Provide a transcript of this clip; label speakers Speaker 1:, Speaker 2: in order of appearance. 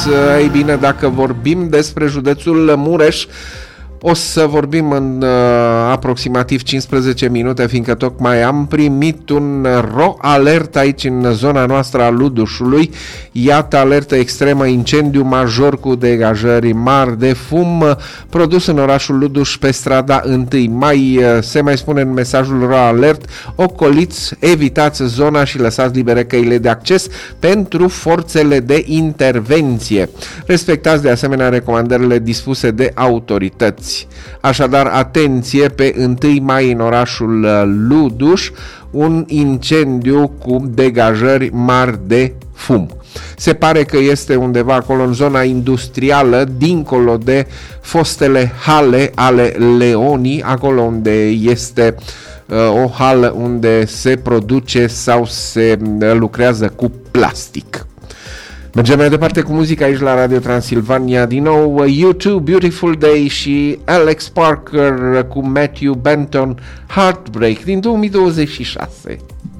Speaker 1: Ei bine, dacă vorbim despre județul Mureș, o să vorbim în aproximativ 15 minute, fiindcă tocmai am primit un ro-alert aici în zona noastră a Ludușului. Iată, alertă extremă, incendiu major cu degajări mari de fum produs în orașul Luduș pe strada 1 Mai. Se mai spune în mesajul ro-alert: ocoliți, evitați zona și lăsați libere căile de acces pentru forțele de intervenție. Respectați de asemenea recomandările dispuse de autorități. Așadar, atenție, pe 1 mai în orașul Luduș, un incendiu cu degajări mari de fum. Se pare că este undeva acolo în zona industrială, dincolo de fostele hale ale Leonii, acolo unde este o hală unde se produce sau se lucrează cu plastic. Mergem mai departe cu muzica aici la Radio Transilvania. Din nou U2, Beautiful Day, și Alex Parker cu Matthew Benton, Heartbreak din 2026.